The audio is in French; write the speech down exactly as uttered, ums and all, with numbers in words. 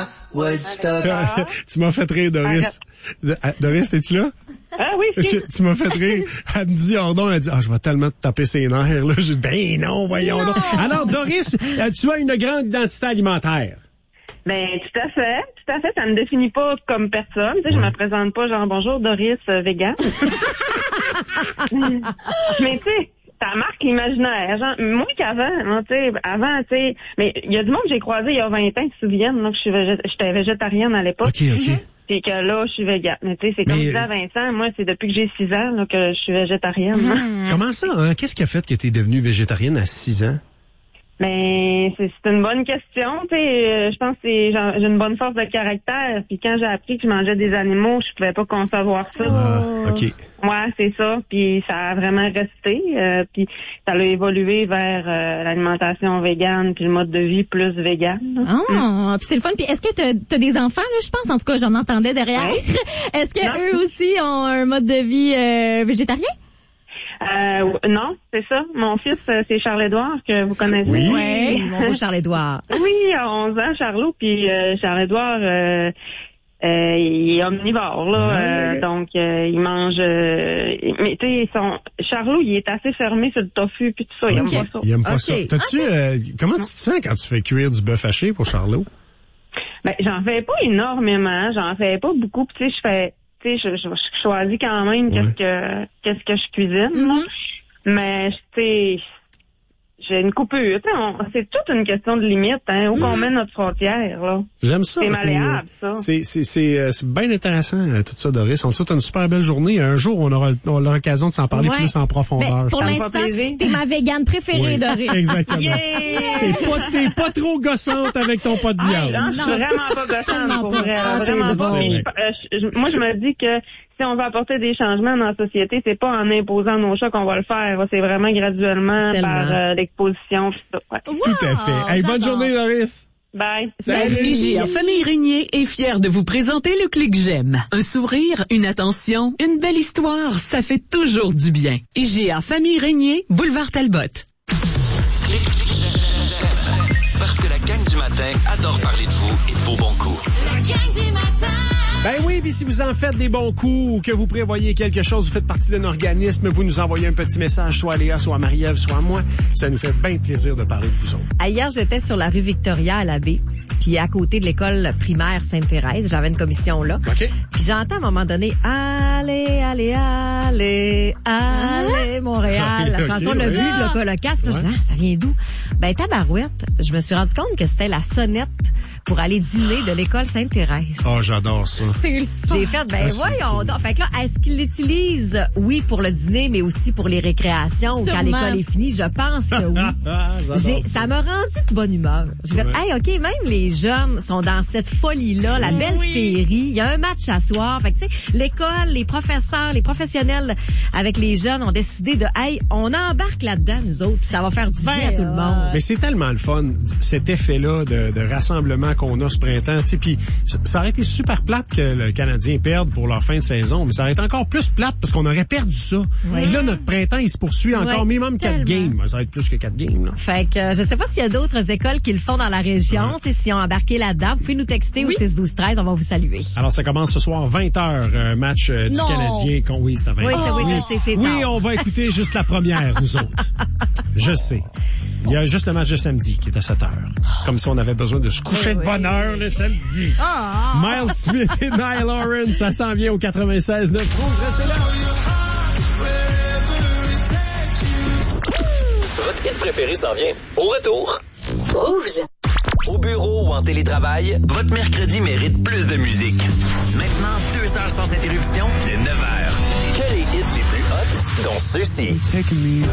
à Woodstock. Tu m'as fait rire, Doris. Arrête. Doris, es-tu là? Ah oui, si. Tu, tu m'as fait rire. Elle me dit, Ordon, elle dit, ah, je vais tellement te taper ses nerfs, là. J'ai dit, ben non, voyons non. donc. Alors, Doris, tu as une grande identité alimentaire. Ben, tout à fait. Tout à fait. Ça me définit pas comme personne. Tu sais, ouais. Je me présente pas genre, bonjour, Doris, euh, vegan. Mais tu sais, ça marque l'imaginaire. Genre, moins qu'avant, tu sais, avant, tu sais, mais il y a du monde que j'ai croisé il y a vingt ans qui se souviennent, là, que je suis végé- j'étais végétarienne à l'époque. OK, OK. Puis que là, je suis végane. Mais tu sais, c'est comme je disais à Vincent, moi, c'est depuis que j'ai six ans là, que je suis végétarienne. Mmh. Comment ça, hein? Qu'est-ce qui a fait que tu es devenue végétarienne à six ans? Ben, c'est, c'est une bonne question, tu sais, euh, je pense que c'est, genre, j'ai une bonne force de caractère, puis quand j'ai appris que je mangeais des animaux, je pouvais pas concevoir ça. Ah, OK. Ouais, c'est ça, puis ça a vraiment resté, euh, puis ça a évolué vers euh, l'alimentation végane, puis le mode de vie plus végane. Ah, mm. Puis c'est le fun, puis est-ce que t'as, t'as des enfants, là, je pense, en tout cas, j'en entendais derrière. Ouais. Est-ce que non. Eux aussi ont un mode de vie euh, végétarien? Euh, non, c'est ça. Mon fils, c'est Charles-Édouard, que vous connaissez. Oui, oui. Mon beau Charles-Édouard. Oui, à onze ans, Charlot, puis euh, Charles-Édouard, euh, euh, il est omnivore, là. Oui. Euh, donc, euh, il mange... Euh, mais tu sais, son Charlot, il est assez fermé sur le tofu, puis tout ça. Il okay. aime pas ça. Il aime pas okay. ça. T'as-tu, okay. euh, comment tu te sens quand tu fais cuire du bœuf haché pour Charlot? Ben, j'en fais pas énormément. J'en fais pas beaucoup. Puis tu sais, je fais... Tu sais, je, je, je choisis quand même ouais. qu'est-ce que qu'est-ce que je cuisine. Mm-hmm. Mais tu sais, j'ai une coupure. C'est toute une question de limite, hein, où mm-hmm. qu'on met notre frontière, là. J'aime ça. C'est malléable, ça. C'est, c'est, c'est, euh, c'est bien intéressant, euh, tout ça, Doris. On te souhaite une super belle journée. Un jour, on aura, on aura l'occasion de s'en parler ouais. plus en profondeur. Ben, pour l'instant, t'es ma végane préférée, oui. Doris. Exactement. Yeah! T'es pas, t'es pas trop gossante avec ton pot de viande. Non, je suis vraiment pas gossante, pour vrai. Ah, vraiment pas. Puis, je, je, moi, je me dis que si on veut apporter des changements dans la société, c'est pas en imposant nos choix qu'on va le faire. C'est vraiment graduellement Tellement. par euh, l'exposition. Tout ça. Ouais. Wow, tout à fait. Hey, bonne journée, Doris. Bye. Salut. I G A Famille Régnier est fière de vous présenter le Clic J'aime. Un sourire, une attention, une belle histoire, ça fait toujours du bien. I G A Famille Régnier, boulevard Talbot. Clic, clic, j'aime. Parce que la gang du matin adore parler de vous et de vos bons coups. La gang du matin. Ben oui, puis si vous en faites des bons coups ou que vous prévoyez quelque chose, vous faites partie d'un organisme, vous nous envoyez un petit message, soit à Léa, soit à Marie-Ève, soit à moi. Ça nous fait bien plaisir de parler de vous autres. Hier, j'étais sur la rue Victoria à la baie, puis à côté de l'école primaire Sainte-Thérèse. J'avais une commission là. OK. Puis j'entends à un moment donné « Allez, allez, allez, allez, Montréal ». La okay, chanson ouais. Le but de l'Holocauste. Ouais. Je dis, ah, ça vient d'où? Ben, tabarouette, je me suis rendu compte que c'était la sonnette pour aller dîner de l'école Sainte-Thérèse. Oh, j'adore ça. C'est le fun. J'ai fait, ben ah, voyons donc. Fait que là, est-ce qu'ils l'utilisent, oui, pour le dîner, mais aussi pour les récréations ou quand l'école est finie? Je pense que oui. J'ai, ça. ça m'a rendu de bonne humeur. J'ai ouais. fait, hey, OK, même les jeunes sont dans cette folie-là, la belle oui. féerie. Il y a un match à soir. Fait que, tu sais, l'école, les professeurs, les professionnels avec les jeunes ont décidé de, hey, on embarque là-dedans, nous autres, puis ça va faire du bien ben, à tout le monde. Mais c'est tellement le fun, cet effet-là de, de rassemblement qu'on a ce printemps, tu sais, puis ça aurait été super plate que le Canadien perde pour leur fin de saison, mais ça aurait été encore plus plate parce qu'on aurait perdu ça. Oui. Et là, notre printemps, il se poursuit encore oui, minimum quatre games. Ça va être plus que quatre games, là. Fait que, je sais pas s'il y a d'autres écoles qui le font dans la région, tu sais, si on a embarqué là-dedans. Vous pouvez nous texter oui. au six douze treize, on va vous saluer. Alors, ça commence ce soir, vingt heures, euh, match euh, du non. Canadien. Con... Oui, c'est à vingt heures. Oui, c'est, oui, c'est, c'est oui on va écouter juste la première, nous autres. Je sais. Il y a juste le match de samedi qui est à sept heures. Comme si on avait besoin de se coucher oui, de bonne heure le samedi. Oh. Miles Smith et Niall Horan, ça s'en vient au quatre-vingt-seize neuf. Restez là. Votre hit préféré s'en vient. Au retour. Rouge. Au bureau ou en télétravail, votre mercredi mérite plus de musique. Maintenant, deux heures sans interruption de neuf heures. Que les hits les plus hot, dont ceux-ci.